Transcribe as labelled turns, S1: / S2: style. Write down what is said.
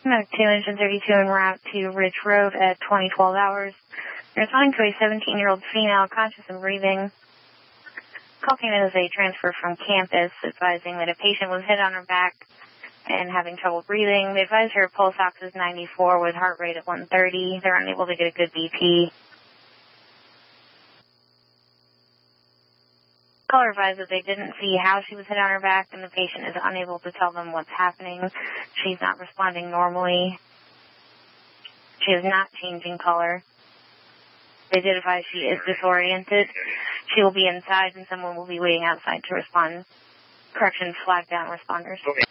S1: No, 2 engine 32 en route to Ridge Road at 2012 hours. You're responding to a 17-year-old female, conscious and breathing. Call came in as a transfer from campus, advising that a patient was hit on her back and having trouble breathing. They advised her pulse ox is 94 with heart rate at 130. They're unable to get a good BP. Caller advised that they didn't see how she was hit on her back, and the patient is unable to tell them what's happening. She's not responding normally. She is not changing color. They did advise she is disoriented. She will be inside, and someone will be waiting outside to respond. Correction, flag down responders.
S2: Okay.